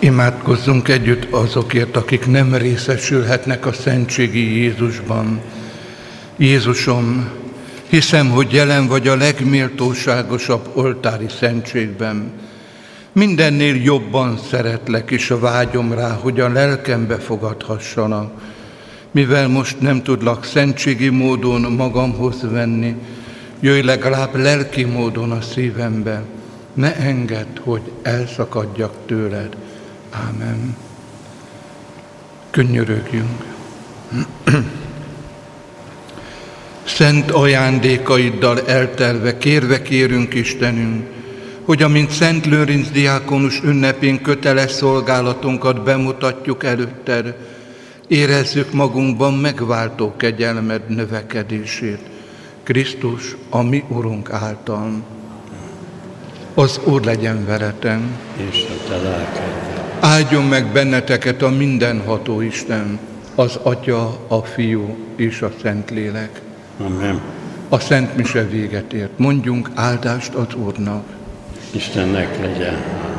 Imádkozzunk együtt azokért, akik nem részesülhetnek a szentségi Jézusban. Jézusom, hiszem, hogy jelen vagy a legméltóságosabb oltári szentségben. Mindennél jobban szeretlek, és a vágyom rá, hogy a lelkembe fogadhassanak. Mivel most nem tudlak szentségi módon magamhoz venni, jöjj legalább lelki módon a szívembe. Ne engedd, hogy elszakadjak tőled. Ámen. Könyörögjünk. Szent ajándékaiddal eltelve kérve kérünk Istenünk, hogy amint Szent Lőrinc diákonus ünnepén köteles szolgálatunkat bemutatjuk előtted, érezzük magunkban megváltó kegyelmed növekedését, Krisztus, a mi Urunk által. Az Úr legyen veletek, és a te lelkeddel. Áldjon meg benneteket a mindenható Isten, az Atya, a Fiú és a Szentlélek. Amen. A Szent Mise véget ért. Mondjunk áldást az Úrnak. Istennek legyen.